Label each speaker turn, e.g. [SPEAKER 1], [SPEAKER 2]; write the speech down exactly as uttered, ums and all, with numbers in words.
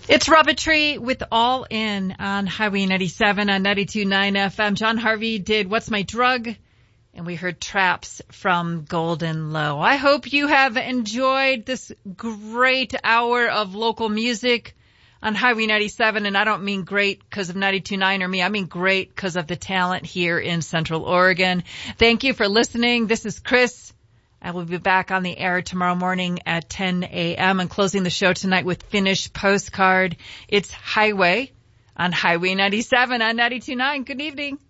[SPEAKER 1] It's Rubbertree with All In on Highway ninety-seven on ninety-two point nine F M. John Harvey did What's My Drug? And we heard Traps from Golden Low. I hope you have enjoyed this great hour of local music on Highway ninety-seven. And I don't mean great because of ninety-two point nine or me. I mean great because of the talent here in Central Oregon. Thank you for listening. This is Chris. I will be back on the air tomorrow morning at ten a.m. and closing the show tonight with Finnish Postcard. It's Highway on Highway ninety-seven on ninety-two point nine. Good evening.